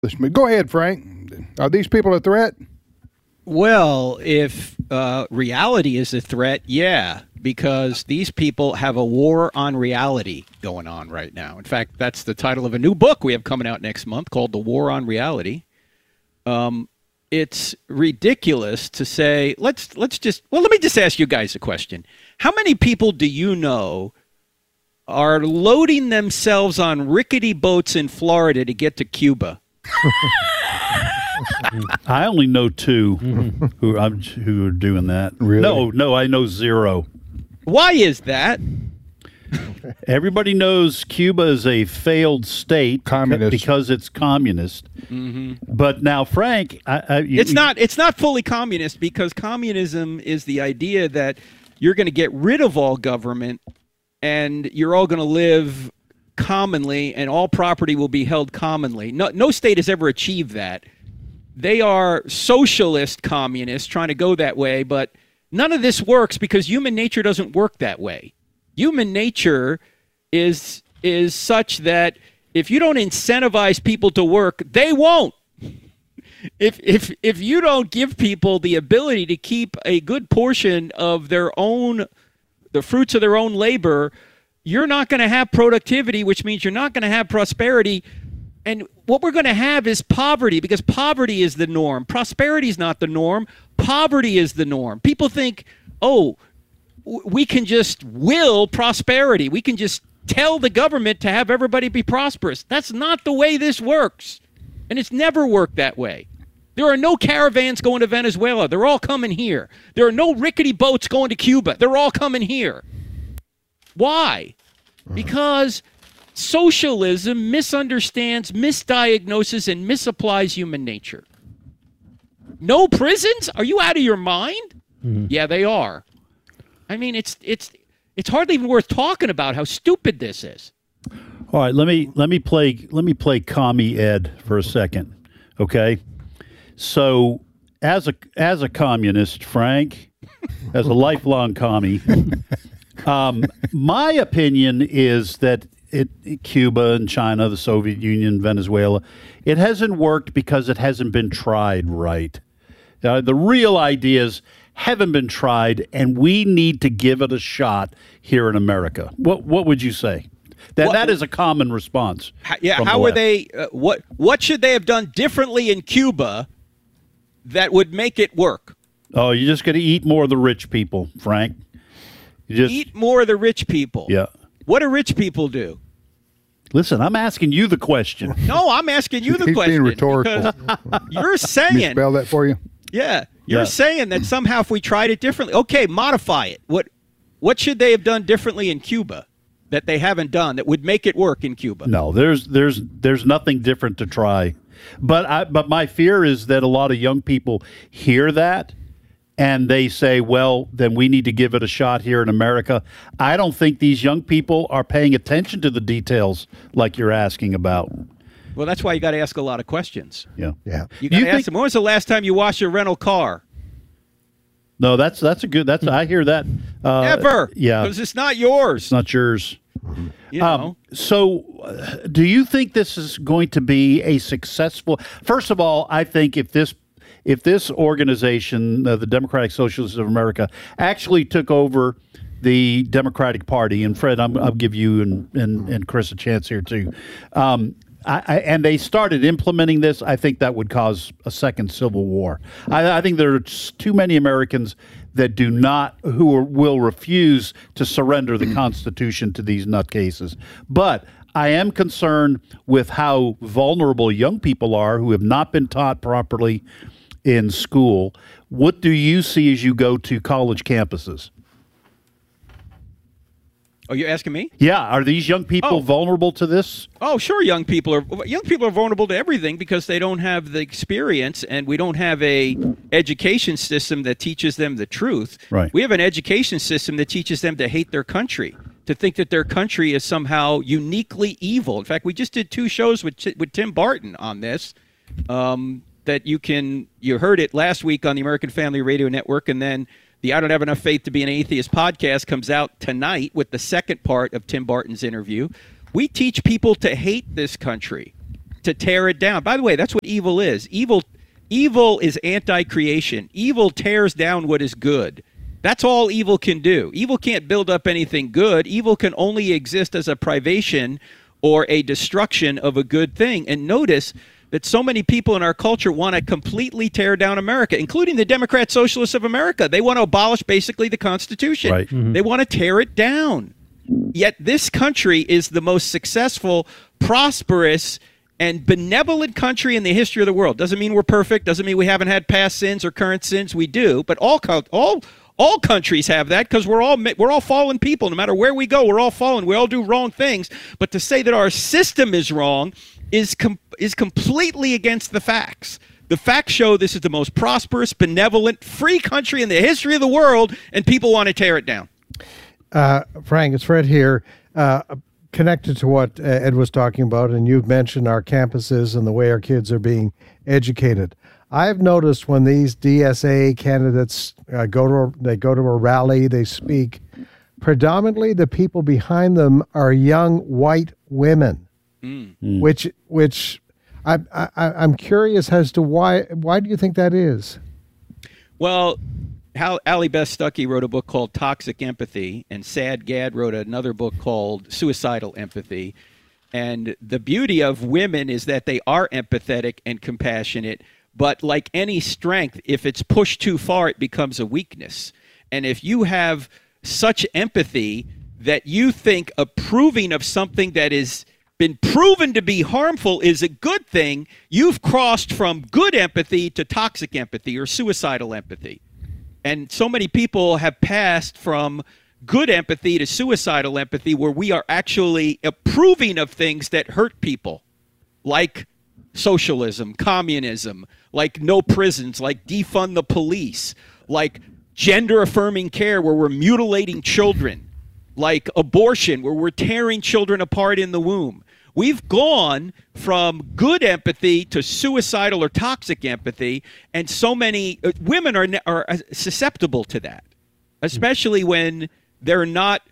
Go ahead, Frank. Are these people a threat? Well, if reality is a threat, yeah, because these people have a war on reality going on right now. In fact, that's the title of a new book we have coming out next month called The War on Reality. It's ridiculous to say, let me just ask you guys a question. How many people do you know are loading themselves on rickety boats in Florida to get to Cuba? I only know two who are doing that. Really? No, I know zero. Why is that? Everybody knows Cuba is a failed state because it's communist. Mm-hmm. But now, Frank, it's not fully communist, because communism is the idea that you're going to get rid of all government and you're all going to live commonly and all property will be held commonly. No state has ever achieved that. They are socialist communists trying to go that way, but none of this works because human nature doesn't work that way. Human nature is such that if you don't incentivize people to work, they won't. If you don't give people the ability to keep a good portion of the fruits of their own labor, you're not going to have productivity, which means you're not going to have prosperity. And what we're going to have is poverty, because poverty is the norm. Prosperity is not the norm. Poverty is the norm. People think, we can just will prosperity. We can just tell the government to have everybody be prosperous. That's not the way this works. And it's never worked that way. There are no caravans going to Venezuela. They're all coming here. There are no rickety boats going to Cuba. They're all coming here. Why? Because socialism misunderstands, misdiagnoses, and misapplies human nature. No prisons? Are you out of your mind? Mm-hmm. Yeah, they are. I mean, it's hardly even worth talking about how stupid this is. All right, let me play Commie Ed for a second, okay? So, as a communist, Frank, as a lifelong commie, my opinion is that Cuba and China, the Soviet Union, Venezuela, it hasn't worked because it hasn't been tried right. The real ideas haven't been tried, and we need to give it a shot here in America. What would you say? That is a common response. How are they? What should they have done differently in Cuba that would make it work? Oh, you're just going to eat more of the rich people, Frank. Eat more of the rich people. Yeah. What do rich people do? Listen, I'm asking you the question. No, I'm asking you the He's question. Being rhetorical. You're saying. Let me spell that for you. Yeah. You're saying that somehow if we tried it differently, okay, modify it. What should they have done differently in Cuba that they haven't done that would make it work in Cuba? No, there's nothing different to try. But my fear is that a lot of young people hear that and they say, well, then we need to give it a shot here in America. I don't think these young people are paying attention to the details like you're asking about. Well, that's why you got to ask a lot of questions. Yeah. You got to ask them, when was the last time you washed your rental car? No, that's a good. I hear that. Never. Yeah. Because it's not yours. It's not yours. You know. So, do you think this is going to be a successful? First of all, I think if this organization, the Democratic Socialists of America, actually took over the Democratic Party, and Fred, I'll give you and Chris a chance here too. And they started implementing this, I think that would cause a second civil war. I think there are too many Americans that will refuse to surrender the Constitution to these nutcases. But I am concerned with how vulnerable young people are who have not been taught properly in school. What do you see as you go to college campuses? Oh, you're asking me? Yeah. Are these young people vulnerable to this? Oh, sure. Young people are vulnerable to everything because they don't have the experience, and we don't have a education system that teaches them the truth. Right. We have an education system that teaches them to hate their country, to think that their country is somehow uniquely evil. In fact, we just did 2 shows with Tim Barton on this. That you heard it last week on the American Family Radio Network, and then the I Don't Have Enough Faith to Be an Atheist podcast comes out tonight with the second part of Tim Barton's interview. We teach people to hate this country. to tear it down. By the way, that's what evil is. Evil is anti-creation. Evil tears down what is good. That's all evil can do. Evil can't build up anything good. Evil can only exist as a privation or a destruction of a good thing. And notice that so many people in our culture want to completely tear down America, including the Democrat Socialists of America. They want to abolish basically the Constitution. Right. Mm-hmm. They want to tear it down. Yet this country is the most successful, prosperous, and benevolent country in the history of the world. Doesn't mean we're perfect. Doesn't mean we haven't had past sins or current sins. We do. But all countries have that, because we're all fallen people. No matter where we go, we're all fallen. We all do wrong things. But to say that our system is wrong is completely against the facts. The facts show this is the most prosperous, benevolent, free country in the history of the world, and people want to tear it down. Frank, it's Fred here. Connected to what Ed was talking about, and you've mentioned our campuses and the way our kids are being educated. I've noticed when these DSA candidates go to a rally, they speak, predominantly the people behind them are young white women, which I'm curious as to why do you think that is? Well, Allie Beth Stuckey wrote a book called Toxic Empathy, and Sad Gad wrote another book called Suicidal Empathy. And the beauty of women is that they are empathetic and compassionate, but like any strength, if it's pushed too far, it becomes a weakness. And if you have such empathy that you think approving of something that has been proven to be harmful is a good thing, you've crossed from good empathy to toxic empathy or suicidal empathy. And so many people have passed from good empathy to suicidal empathy, where we are actually approving of things that hurt people, like socialism, communism, like no prisons, like defund the police, like gender-affirming care where we're mutilating children, like abortion where we're tearing children apart in the womb. We've gone from good empathy to suicidal or toxic empathy, and so many women are susceptible to that, especially when they're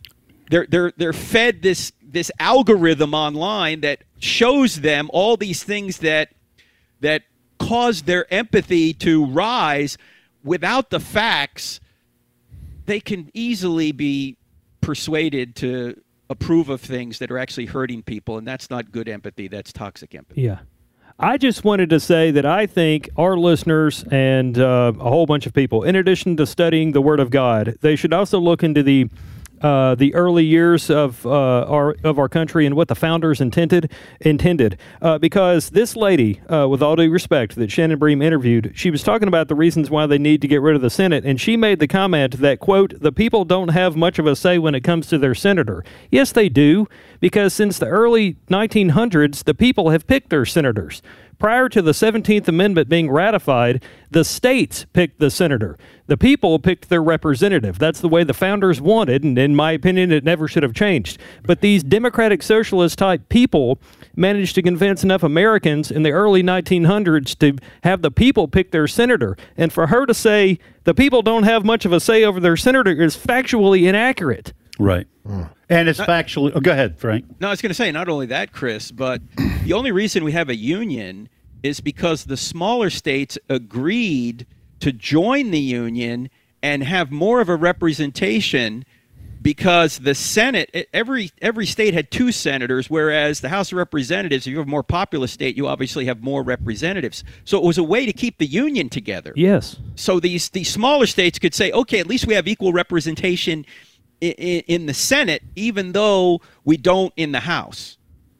fed this algorithm online that shows them all these things that cause their empathy to rise. Without the facts, they can easily be persuaded to approve of things that are actually hurting people, and that's not good empathy. That's toxic empathy. Yeah. I just wanted to say that I think our listeners and a whole bunch of people, in addition to studying the Word of God, they should also look into the early years of our country and what the founders intended. Because this lady, with all due respect, that Shannon Bream interviewed, she was talking about the reasons why they need to get rid of the Senate, and she made the comment that, quote, the people don't have much of a say when it comes to their senator. Yes, they do, because since the early 1900s, the people have picked their senators. Prior to the 17th Amendment being ratified, the states picked the senator. The people picked their representative. That's the way the founders wanted, and in my opinion, it never should have changed. But these democratic socialist-type people managed to convince enough Americans in the early 1900s to have the people pick their senator. And for her to say the people don't have much of a say over their senator is factually inaccurate. Right. And it's factually... Oh, go ahead, Frank. No, I was going to say, not only that, Chris, but the only reason we have a union is because the smaller states agreed to join the union and have more of a representation, because the Senate, every state had 2 senators, whereas the House of Representatives, if you have a more populous state, you obviously have more representatives. So it was a way to keep the union together. Yes. So these smaller states could say, okay, at least we have equal representation in the Senate, even though we don't in the House.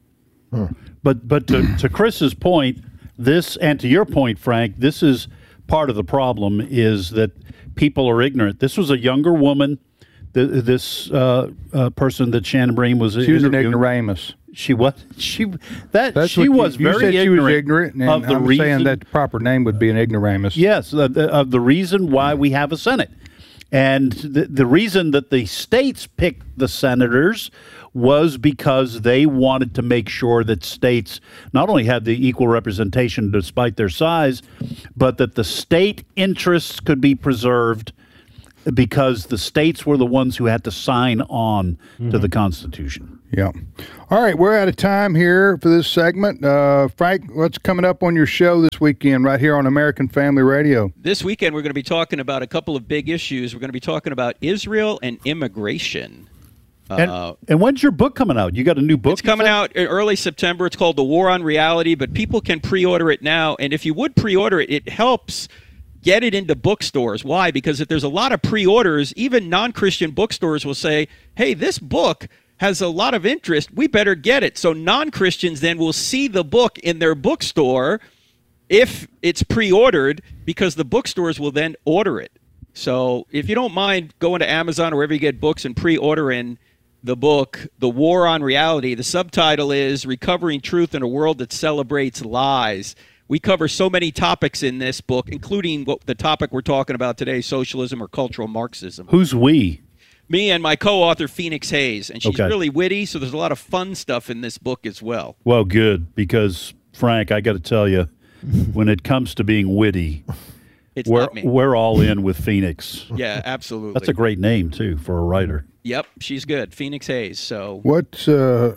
But to Chris's point, this, and to your point, Frank, this is part of the problem, is that people are ignorant. This was a younger woman, this person that Shannon Bream was. She was an ignoramus. She was. She was you very said she was ignorant, and of the I'm reason, saying that the proper name would be an ignoramus. Yes, of the reason why we have a Senate. And the reason that the states picked the senators was because they wanted to make sure that states not only had the equal representation despite their size, but that the state interests could be preserved because the states were the ones who had to sign on to the Constitution. Yeah. All right, we're out of time here for this segment. Frank, what's coming up on your show this weekend right here on American Family Radio? This weekend, we're going to be talking about a couple of big issues. We're going to be talking about Israel and immigration. And when's your book coming out? You got a new book? It's coming out in early September. It's called The War on Reality, but people can pre-order it now. And if you would pre-order it, it helps get it into bookstores. Why? Because if there's a lot of pre-orders, even non-Christian bookstores will say, hey, this book has a lot of interest. We better get it. So non-Christians then will see the book in their bookstore if it's pre-ordered, because the bookstores will then order it. So if you don't mind going to Amazon or wherever you get books and pre-ordering the book, The War on Reality. The subtitle is Recovering Truth in a World That Celebrates Lies. We cover so many topics in this book, including the topic we're talking about today, socialism or cultural Marxism. Who's we? Me and my co-author, Phoenix Hayes. And she's Okay. really witty, so there's a lot of fun stuff in this book as well. Well, good, because, Frank, I got to tell you, when it comes to being witty, It's not me. we're all in with Phoenix. Yeah, absolutely. That's a great name, too, for a writer. Yep, she's good. Phoenix Hayes. So What's the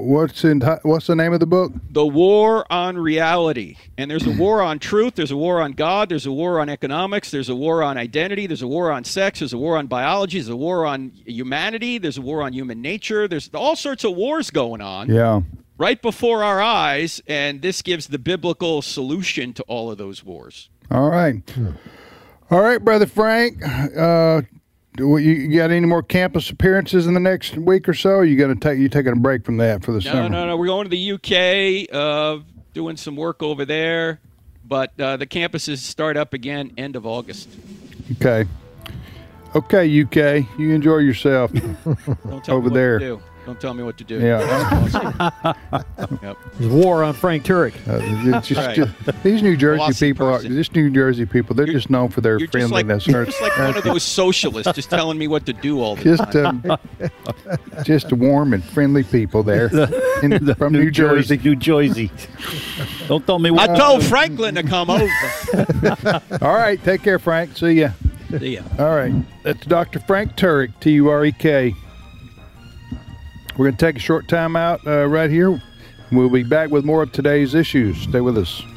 name of the book? The War on Reality. And there's a war on truth, there's a war on God, there's a war on economics, there's a war on identity, there's a war on sex, there's a war on biology, there's a war on humanity, there's a war on human nature. There's all sorts of wars going on Yeah. right before our eyes, and this gives the biblical solution to all of those wars. All right. All right, Brother Frank. You got any more campus appearances in the next week or so? Or you taking a break from that for the summer? No. We're going to the UK, doing some work over there, but the campuses start up again end of August. Okay. Okay, UK. You enjoy yourself. Don't tell Over me what there. to do. Don't tell me what to do. Yeah. Yep. There's war on Frank Turek. It's just, Right. these New Jersey Bossy people, person. they're just known for their You're just like, friendliness. you're just like one of those socialists just telling me what to do all the time. Just warm and friendly people there from New Jersey. New Jersey. Don't tell me what. I told Franklin to come over. All right. Take care, Frank. See ya. See ya. All right. That's Dr. Frank Turek, Turek. We're going to take a short time out right here. We'll be back with more of today's issues. Stay with us.